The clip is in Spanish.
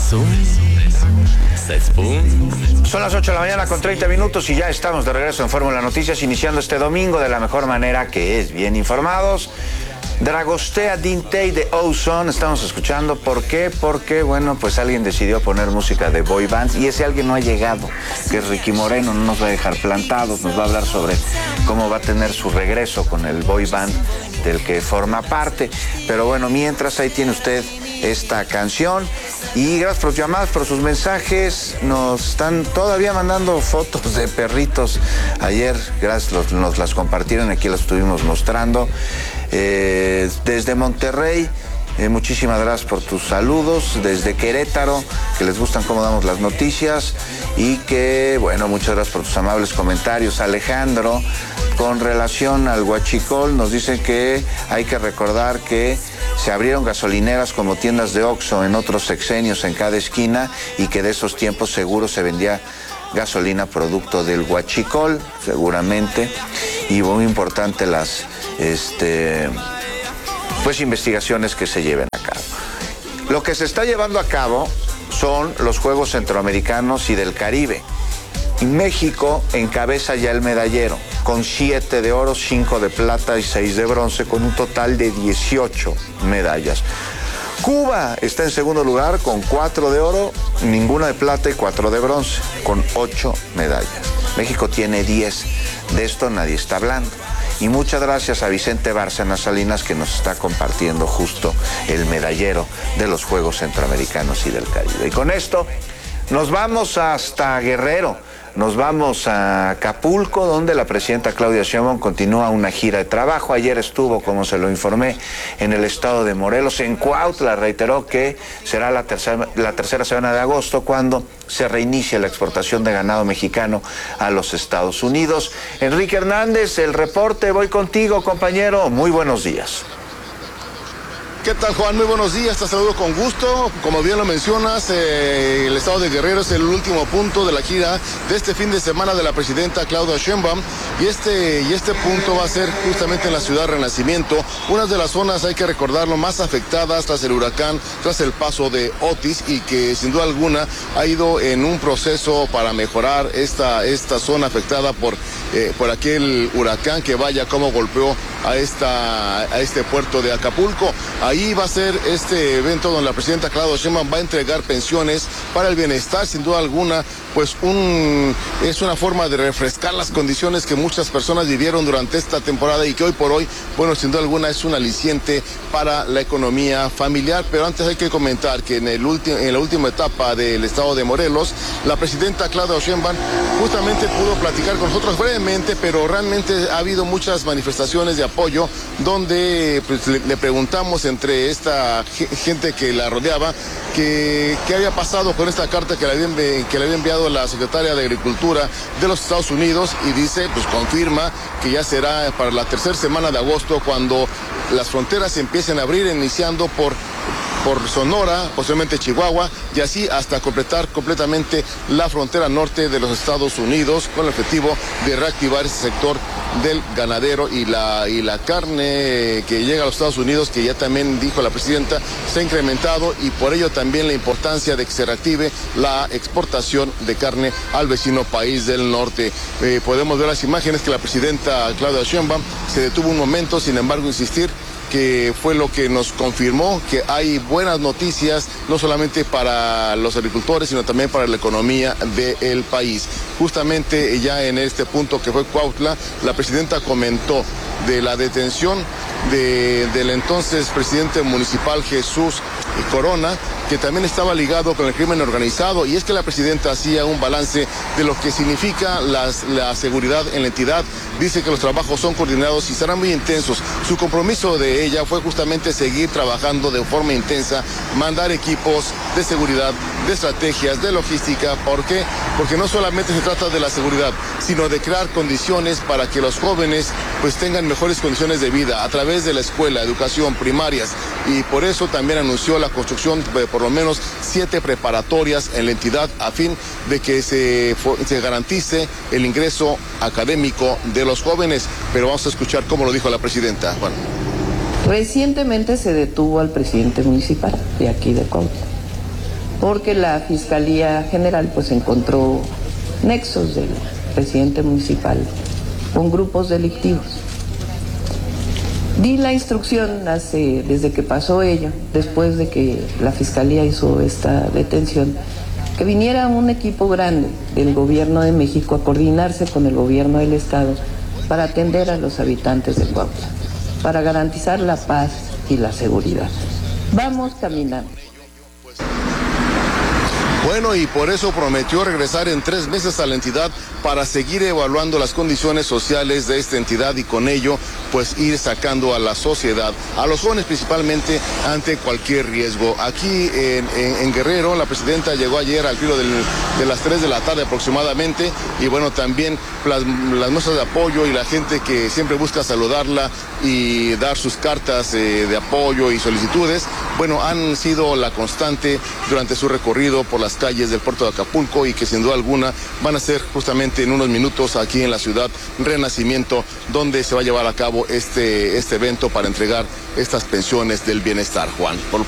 Son las 8 de la mañana con 30 minutos y ya estamos de regreso en Fórmula Noticias, iniciando este domingo de la mejor manera, que es bien informados. Dragostea Dintei de Ozone estamos escuchando. ¿Por qué? Porque, bueno, pues alguien decidió poner música de boy bands y ese alguien no ha llegado, que es Ricky Moreno. No nos va a dejar plantados, nos va a hablar sobre cómo va a tener su regreso con el boy band del que forma parte. Pero bueno, mientras, ahí tiene usted esta canción. Y gracias por sus llamadas, por sus mensajes. Nos están todavía mandando fotos de perritos. Ayer, gracias, nos las compartieron, aquí las estuvimos mostrando. Desde Monterrey, muchísimas gracias por tus saludos. Desde Querétaro, que les gustan cómo damos las noticias. Y que, bueno, muchas gracias por tus amables comentarios. Alejandro, con relación al huachicol, nos dicen que hay que recordar que se abrieron gasolineras como tiendas de Oxxo en otros sexenios en cada esquina y que de esos tiempos seguro se vendía gasolina producto del huachicol, seguramente. Y muy importante las pues investigaciones que se lleven a cabo. Lo que se está llevando a cabo son los Juegos Centroamericanos y del Caribe. Y México encabeza ya el medallero, con 7 de oro, 5 de plata y 6 de bronce, con un total de 18 medallas. Cuba está en segundo lugar con 4 de oro, ninguna de plata y 4 de bronce, con 8 medallas. México tiene 10, de esto nadie está hablando. Y muchas gracias a Vicente Bárcenas Salinas, que nos está compartiendo justo el medallero de los Juegos Centroamericanos y del Caribe. Y con esto nos vamos hasta Guerrero. Nos vamos a Acapulco, donde la presidenta Claudia Sheinbaum continúa una gira de trabajo. Ayer estuvo, como se lo informé, en el estado de Morelos. En Cuautla reiteró que será la tercera semana de agosto cuando se reinicie la exportación de ganado mexicano a los Estados Unidos. Enrique Hernández, el reporte. Voy contigo, compañero. Muy buenos días. ¿Qué tal, Juan? Muy buenos días, te saludo con gusto. Como bien lo mencionas, el estado de Guerrero es el último punto de la gira de este fin de semana de la presidenta Claudia Sheinbaum, y este punto va a ser justamente en la ciudad Renacimiento, una de las zonas, hay que recordarlo, más afectadas tras el huracán, tras el paso de Otis, y que sin duda alguna ha ido en un proceso para mejorar esta zona afectada por aquel huracán que vaya como golpeó a este puerto de Acapulco. Ahí va a ser este evento donde la presidenta Claudia Sheinbaum va a entregar pensiones para el bienestar. Sin duda alguna, pues es una forma de refrescar las condiciones que muchas personas vivieron durante esta temporada y que hoy por hoy, bueno, sin duda alguna es un aliciente para la economía familiar. Pero antes hay que comentar que en la última etapa del estado de Morelos, la presidenta Claudia Sheinbaum justamente pudo platicar con nosotros brevemente, pero realmente ha habido muchas manifestaciones de apoyo donde pues, le preguntamos entre esta gente que la rodeaba qué había pasado con esta carta que le había enviado la secretaria de Agricultura de los Estados Unidos, y dice, pues confirma que ya será para la tercera semana de agosto cuando las fronteras se empiecen a abrir, iniciando por Sonora, posiblemente Chihuahua, y así hasta completar completamente la frontera norte de los Estados Unidos, con el objetivo de reactivar ese sector del ganadero y la carne que llega a los Estados Unidos, que ya también dijo la presidenta, se ha incrementado, y por ello también la importancia de que se reactive la exportación de carne al vecino país del norte. Podemos ver las imágenes que la presidenta Claudia Sheinbaum se detuvo un momento, sin embargo insistir que fue lo que nos confirmó que hay buenas noticias, no solamente para los agricultores, sino también para la economía del país. Justamente ya en este punto que fue Cuautla, la presidenta comentó de la detención del entonces presidente municipal Jesús Corona, que también estaba ligado con el crimen organizado, y es que la presidenta hacía un balance de lo que significa la seguridad en la entidad. Dice que los trabajos son coordinados y serán muy intensos. Su compromiso de ella fue justamente seguir trabajando de forma intensa, mandar equipos de seguridad, de estrategias, de logística. ¿Por qué? Porque no solamente se trata de la seguridad, sino de crear condiciones para que los jóvenes pues tengan mejores condiciones de vida a través de la escuela, educación primarias, y por eso también anunció la construcción de por lo menos 7 preparatorias en la entidad a fin de que se garantice el ingreso académico de los jóvenes. Pero vamos a escuchar cómo lo dijo la presidenta. Bueno. Recientemente se detuvo al presidente municipal de aquí de Cuautla. porque la Fiscalía General pues encontró nexos del presidente municipal con grupos delictivos. Di la instrucción desde que pasó ello, después de que la Fiscalía hizo esta detención, que viniera un equipo grande del Gobierno de México a coordinarse con el Gobierno del Estado para atender a los habitantes de Cuautla, para garantizar la paz y la seguridad. Vamos caminando. Bueno, y por eso prometió regresar en 3 meses a la entidad para seguir evaluando las condiciones sociales de esta entidad y con ello, pues ir sacando a la sociedad, a los jóvenes principalmente, ante cualquier riesgo. Aquí en Guerrero, la presidenta llegó ayer al filo de las 3 de la tarde aproximadamente, y bueno, también las muestras de apoyo y la gente que siempre busca saludarla y dar sus cartas de apoyo y solicitudes, bueno, han sido la constante durante su recorrido por las calles del puerto de Acapulco, y que sin duda alguna van a ser justamente en unos minutos aquí en la ciudad Renacimiento, donde se va a llevar a cabo este evento para entregar estas pensiones del bienestar, Juan.